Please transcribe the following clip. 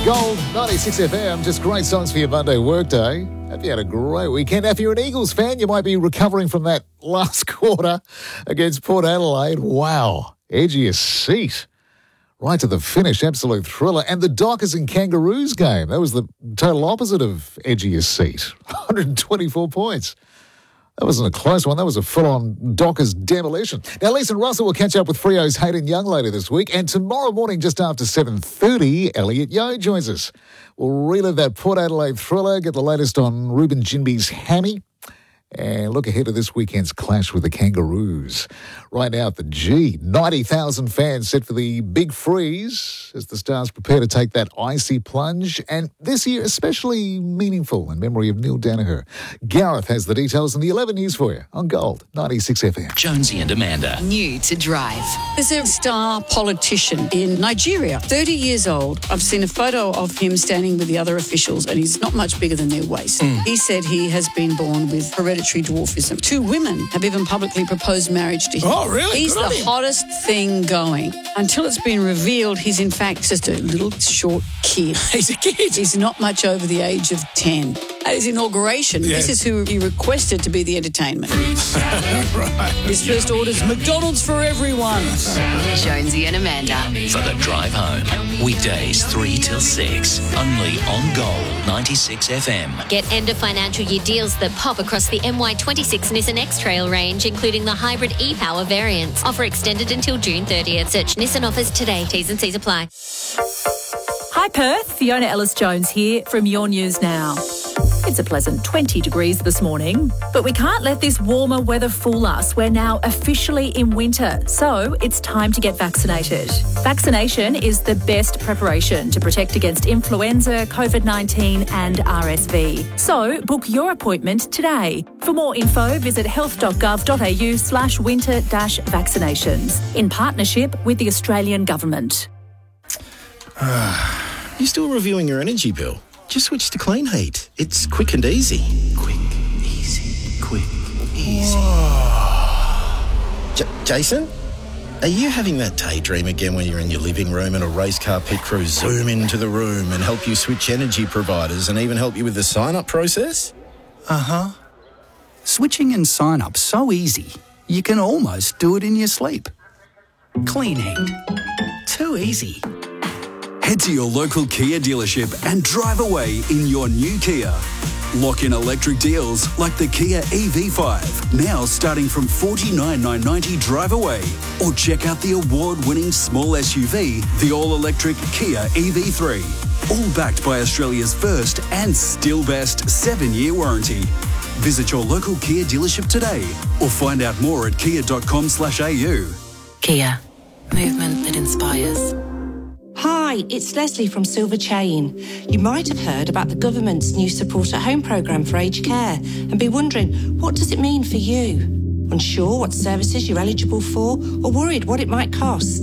Gold, 96 FM, just great songs for your Monday workday. Hope you had a great weekend. If you're an Eagles fan, you might be recovering from that last quarter against Port Adelaide. Wow, edgiest seat. Right to the finish, absolute thriller. And the Dockers and Kangaroos game, that was the total opposite of edgiest seat. 124 points. That wasn't a close one. That was a full-on Dockers demolition. Now, Lisa Russell will catch up with Freo's Hayden Young later this week. And tomorrow morning, just after 7:30, Elliot Yeo joins us. We'll relive that Port Adelaide thriller, get the latest on Ruben Jinby's hammy, and look ahead to this weekend's clash with the Kangaroos. Right now at the G, 90,000 fans set for the big freeze as the Stars prepare to take that icy plunge. And this year especially meaningful in memory of Neil Danaher. Gareth has the details in the 11 News for you on Gold, 96 FM. Jonesy and Amanda. New to drive. There's a star politician in Nigeria, 30 years old. I've seen a photo of him standing with the other officials and he's not much bigger than their waist. He said he has been born with hereditary dwarfism. 2 women have even publicly proposed marriage to him. Oh, really? He's Good on the him. hottest thing going. Until it's been revealed, he's in fact just a little short kid. He's a kid. He's not much over the age of 10. At his inauguration, this is who he requested to be the entertainment. Right. His first orders, McDonald's for everyone. Jonesy and Amanda. For the drive home. Weekdays 3 till 6. Only on Gold 96 FM. Get end of financial year deals that pop across the MY26 Nissan X-Trail range, including the hybrid e-Power variants. Offer extended until June 30th. Search Nissan offers today. T's and C's apply. Hi Perth, Fiona Ellis-Jones here from Your News Now. It's a pleasant 20 degrees this morning, but we can't let this warmer weather fool us. We're now officially in winter, so it's time to get vaccinated. Vaccination is the best preparation to protect against influenza, COVID-19 and RSV. So book your appointment today. For more info, visit health.gov.au/winter-vaccinations in partnership with the Australian Government. You still reviewing your energy bill? Just switch to Clean Heat. It's quick and easy. Quick, easy, quick, easy. Jason? Are you having that daydream again when you're in your living room and a race car pit crew zoom into the room and help you switch energy providers and even help you with the sign-up process? Uh-huh. Switching and sign-up so easy, you can almost do it in your sleep. Clean Heat. Too easy. Head to your local Kia dealership and drive away in your new Kia. Lock in electric deals like the Kia EV5, now starting from $49,990 drive away. Or check out the award-winning small SUV, the all-electric Kia EV3. All backed by Australia's first and still best 7-year warranty. Visit your local Kia dealership today or find out more at kia.com/au. Kia. Movement that inspires. Hi, it's Leslie from Silver Chain. You might have heard about the government's new Support at Home programme for aged care and be wondering, what does it mean for you? Unsure what services you're eligible for or worried what it might cost?